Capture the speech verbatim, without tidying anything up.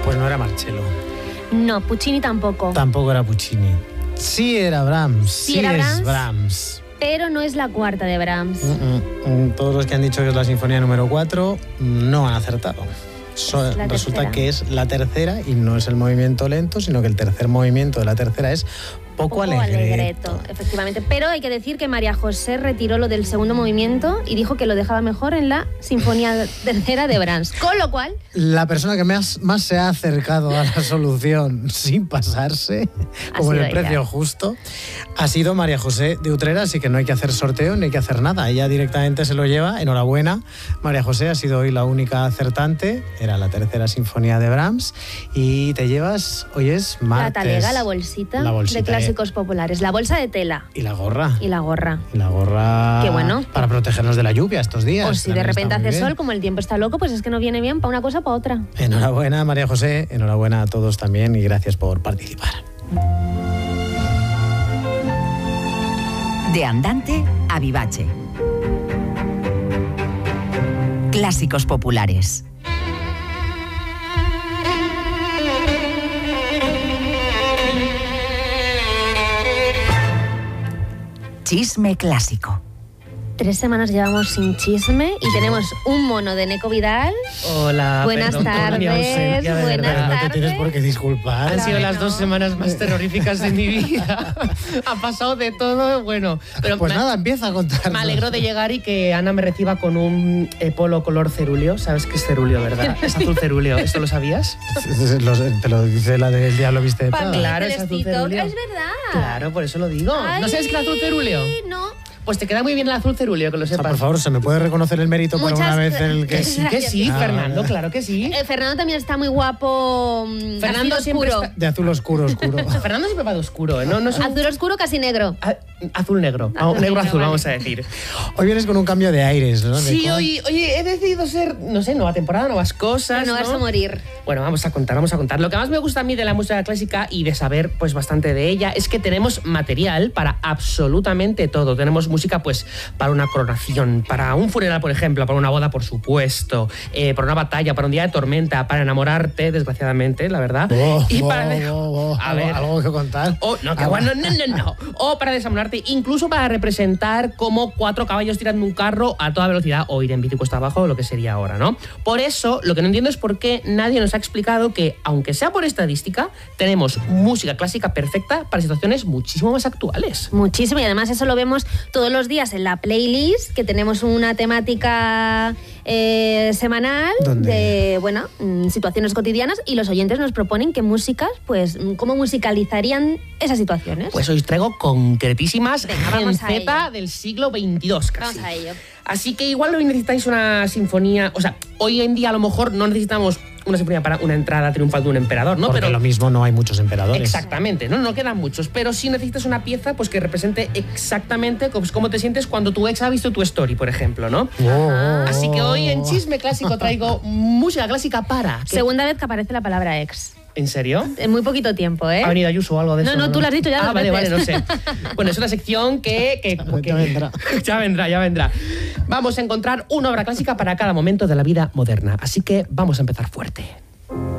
Pues no era Marcello. No, Puccini tampoco. Tampoco era Puccini. Sí era Brahms. Sí, sí era es Brahms. Brahms. Pero no es la cuarta de Brahms. Mm, mm, Todos los que han dicho que es la sinfonía número cuatro no han acertado. So, Es la resulta tercera. que es la tercera y no es el movimiento lento, sino que el tercer movimiento de la tercera es poco, Poco alegreto. alegreto, efectivamente. Pero hay que decir que María José retiró lo del segundo movimiento y dijo que lo dejaba mejor en la Sinfonía Tercera de Brahms. Con lo cual, La persona que más, más se ha acercado a la solución sin pasarse, Ha como en el sido precio ella. justo, ha sido María José de Utrera, así que no hay que hacer sorteo ni hay que hacer nada. Ella directamente se lo lleva. Enhorabuena, María José, ha sido hoy la única acertante. Era la tercera sinfonía de Brahms y te llevas, hoy es la martes. talega, la bolsita, La bolsita, de clásicos populares, la bolsa de tela Y la gorra. y la gorra. Y la gorra Qué bueno. para protegernos de la lluvia estos días. O si de También repente está muy hace bien. sol, como el tiempo está loco, pues es que no viene bien para una cosa o para otra. Enhorabuena, María José. Enhorabuena a todos también y gracias por participar. De Andante a Vivace. Clásicos populares. Chisme clásico. Tres semanas llevamos sin chisme y tenemos un mono de Neco Vidal. Hola, Buenas perdón por mi tardes, ausencia, de buenas verdad. Pero no te tardes. tienes por qué disculpar. Han sido Claro, las no. dos semanas más terroríficas de mi vida. Ha pasado de todo, bueno. Pero Pues me, nada, empieza a contar. me alegro de llegar y que Ana me reciba con un eh, polo color cerúleo. ¿Sabes qué es cerúleo, verdad? Es azul cerúleo. ¿Esto lo sabías? Te lo dice la del Diablo Viste de Pa' Prada. mí, Claro, es azul Celestito. cerúleo. Es verdad. Claro, por eso lo digo. Ay, ¿No sabes qué es el azul cerúleo? No. Pues te queda muy bien el azul cerúleo, que lo O sea, sepas. por favor, ¿se me puede reconocer el mérito para Muchas una vez en el que... Que sí, que sí, Ah, Fernando, vale. claro que sí. Eh, Fernando también está muy guapo. mm, Fernando azul siempre oscuro. está- De azul oscuro, oscuro. Fernando siempre va de oscuro, ¿eh? No, no es un- Azul oscuro, casi negro. Ah, azul negro. Ah, Azul negro negro, azul, vale. vamos a decir. Hoy vienes con un cambio de aires, ¿no? De Sí, cual- hoy, oye, he decidido ser, no sé, nueva temporada, nuevas cosas. Renovarse ¿no? o morir. Bueno, vamos a contar, vamos a contar. Lo que más me gusta a mí de la música clásica y de saber pues bastante de ella es que tenemos material para absolutamente todo. Tenemos música pues para una coronación, para un funeral, por ejemplo, para una boda, por supuesto, eh, para una batalla, para un día de tormenta, para enamorarte, desgraciadamente, la verdad. Oh, y oh, para... oh, oh, a algo, ver... algo que contar. O, no, que Ah, bueno, no, no, no. O para desamorarte, incluso para representar como cuatro caballos tirando un carro a toda velocidad o ir en bici cuesta abajo, lo que sería ahora, ¿no? Por eso, lo que no entiendo es por qué nadie nos ha explicado que, aunque sea por estadística, tenemos música clásica perfecta para situaciones muchísimo más actuales. Muchísimo, y además eso lo vemos todos los días en la playlist, que tenemos una temática eh, semanal ¿Dónde? de, bueno, mm, situaciones cotidianas, y los oyentes nos proponen qué músicas, pues, mm, cómo musicalizarían esas situaciones. Pues hoy os traigo concretísimas Venga, vamos a genceta ello. del siglo veintidós casi. Vamos a ello. Así que igual hoy necesitáis una sinfonía, o sea, hoy en día a lo mejor no necesitamos una sinfonía para una entrada triunfal de un emperador, ¿no? Porque Pero lo mismo no hay muchos emperadores. exactamente, no, no quedan muchos, pero sí necesitas una pieza pues que represente exactamente pues, cómo te sientes cuando tu ex ha visto tu story, por ejemplo, ¿no? Oh, oh, oh. Así que hoy en Chisme Clásico traigo música clásica para... ¿Qué? Segunda vez que aparece la palabra ex. ¿En serio? En muy poquito tiempo, ¿eh? ¿Ha venido Ayuso o algo de No, eso? no, tú lo has dicho ya Ah, dos vale, vale, no veces. sé. Bueno, es una sección que... que, Ya que- vendrá. ya vendrá, ya vendrá. Vamos a encontrar una obra clásica para cada momento de la vida moderna. Así que vamos a empezar fuerte.